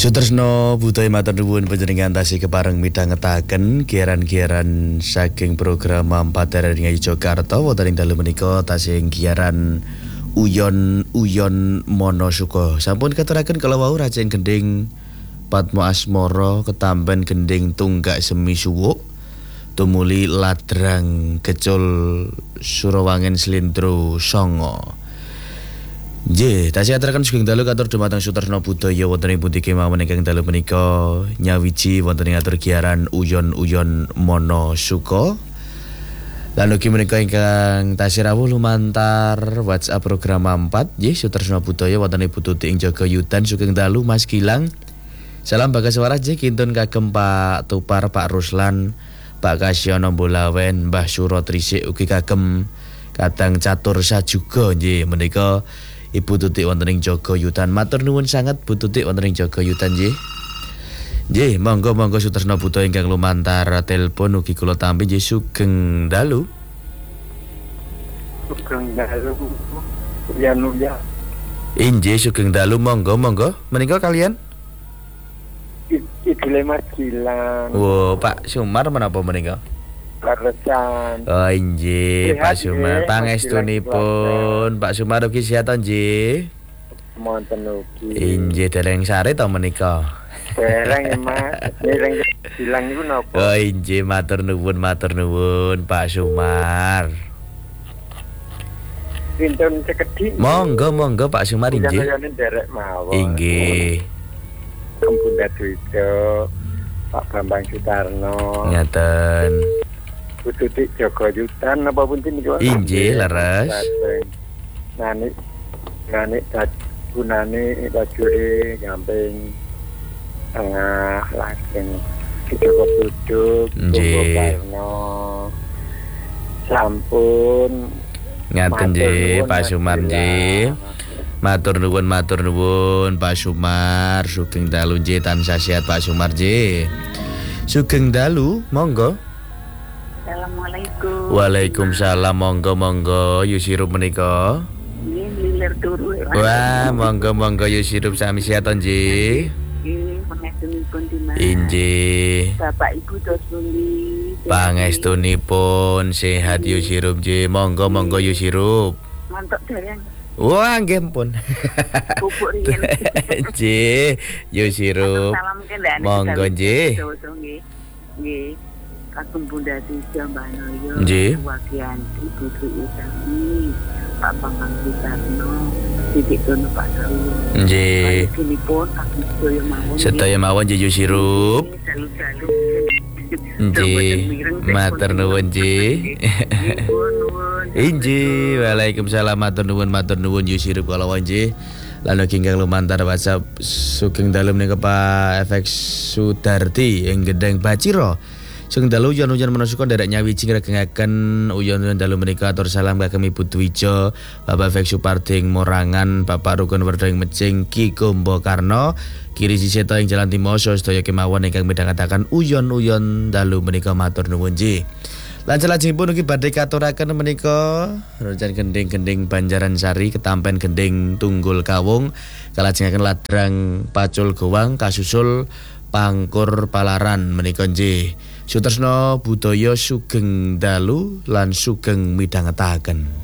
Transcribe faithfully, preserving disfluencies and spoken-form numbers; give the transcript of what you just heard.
Sutresno budaya matur nuwun panjenengan tasih kepareng midhangetaken giaran-giaran saking program Mampatera ing Yogyakarta wonten ing dalu menika tasih giaran uyon-uyon Monosuka. Sampun katuraken kala wau Racen Gending Padma Asmara ketampen gending tunggak semi suwuk tumuli ladrang kecul Surawangen Slendro Songo. Nggih, tasih aturaken sugeng dalu katur dumateng Sutresno budaya wonten ing pundi kemawon ingkang dalu menika nyawiji wonten ing atur giaran uyon-uyon Monosuka. Lan ugi menika ingkang tasih rawuh lumantar WhatsApp program empat nggih Sutresno budaya wonten ing Bututi ing Jogayudan sugeng dalu Mas Gilang. Salam Bagaswara nggih kintun kagem Pak Tupar, Pak Ruslan, Pak Kasyono Bolawen, Mbah Suro Trisik ugi kagem Kadang Catur Sajuga nggih menika Ibu Tutik wonten ing Jogayudan. Matur nuwun sanget Bu Tutik wonten ing Jogayudan nggih. Nggih, monggo-monggo Sutresno budaya ingkang lumantar telepon ugi kula tampi nggih sugeng dalu. Sugeng dalu. Uyan-uyan. Inggih sugeng dalu monggo-monggo menika kalian Idule Mas Gilang. Wo, Pak Sumar menapa menika? Karesan. Oh inggih Pak Sumar pangestunipun Pak Sumar ugi sehat nggih. Monten ugi. Inggih dereng sare to menika. Dereng Mas, dereng Gilang niku napa? Oh inggih matur nuwun matur nuwun Pak Sumar. Pinten sekedhik. Monggo monggo Pak Sumar inggih. Jangan derek mawon. Inggih. Kembunda Duito, Pak Bambang Sutarno. Ngaten. Bututik Jogayudan napa punten niku? Inggih leres. Nani nani dat gunane bajure gamping tengah lajeng Joko Duduk Karno sampun ngaten nggih Pak Sumar nggih. Matur nuwun matur nuwun Pak Sumar sugeng dalu nggih tansah sehat Pak Sumar nggih. Sugeng dalu monggo. Assalamualaikum. Waalaikumsalam monggo monggo Yusirup menika. Nggih lilir turu. Wah monggo monggo Yusirup sami sehat nggih. Nggih pangestunipun diman. Inggih. Bapak Ibu tos pundi? Pangestunipun sehat Yusirup nggih. Monggo monggo Yusirup. Mantap dereng. Wah nggih pun. Bubuk riyen. Nggih Yusirup. Salam kendane. Monggo nggih. Nggih. Nggih. Kagem Bunda Tijo Mbah Noyo, Nggih. Wagianti Putri Utami, Pak Bambang Sutarno, Titik Dono Pak Sawo. Nggih. Kinipun kagem sedaya mawon. Sedaya mawon nggih Yusirup. Dalu-dalu. Nggih. Matur nuwun nggih. Inggih. Waalaikumsalam matur nuwun matur nuwun Yusirup kala nggih. Lan ugi ingkang lumantar WhatsApp sugeng dalu menika Pak F X Sudarti ing Gendeng Baciro. Sugeng dalu uyon-uyon Monosuka nderek nyawiji ngregengaken uyon-uyon dalu menika atur salam kagem Ibu Dwijo, Bapak F X Suparding Morangan, Bapak Rukun Werda ing Mejing, Ki Kombo Karno, Kiri Siseta ing Jalan Timoso sedaya kemawon ingkang midhangetaken uyon-uyon dalu menika matur nuwun nggih. Lan salajengipun ugi badhe katuraken menika Racen Gending-gending Banjaran Sari ketampen gending Tunggul Kawung kalajengaken ladrang Pacul Gowang kasusul Pangkur Palaran menika nggih. Sutresno budaya sugeng dalu lan sugeng midhangetaken.